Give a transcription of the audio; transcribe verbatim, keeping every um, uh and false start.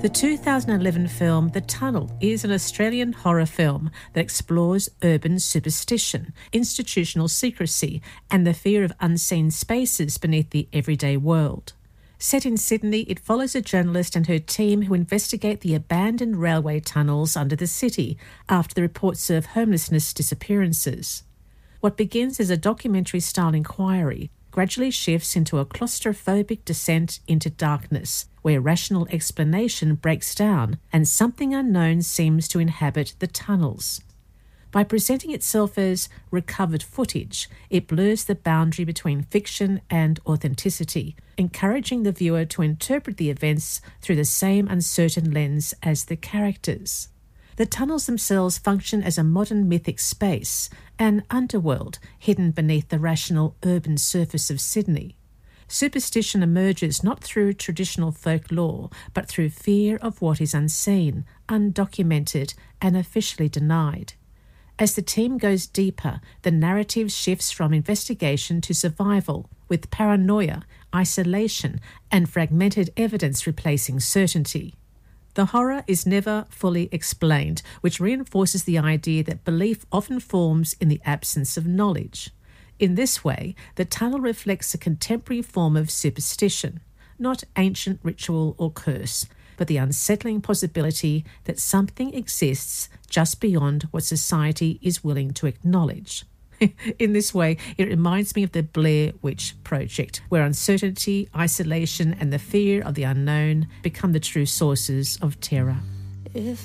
The two thousand eleven film The Tunnel is an Australian horror film that explores urban superstition, institutional secrecy, and the fear of unseen spaces beneath the everyday world. Set in Sydney, it follows a journalist and her team who investigate the abandoned railway tunnels under the city after the reports of homelessness disappearances. What begins as a documentary-style inquiry gradually shifts into a claustrophobic descent into darkness, where rational explanation breaks down and something unknown seems to inhabit the tunnels. By presenting itself as recovered footage, it blurs the boundary between fiction and authenticity, encouraging the viewer to interpret the events through the same uncertain lens as the characters. The tunnels themselves function as a modern mythic space, an underworld hidden beneath the rational urban surface of Sydney. Superstition emerges not through traditional folklore, but through fear of what is unseen, undocumented, and officially denied. As the team goes deeper, the narrative shifts from investigation to survival, with paranoia, isolation, and fragmented evidence replacing certainty. The horror is never fully explained, which reinforces the idea that belief often forms in the absence of knowledge. In this way, the tunnel reflects a contemporary form of superstition, not ancient ritual or curse, but the unsettling possibility that something exists just beyond what society is willing to acknowledge. In this way, it reminds me of the Blair Witch Project, where uncertainty, isolation, and the fear of the unknown become the true sources of terror. If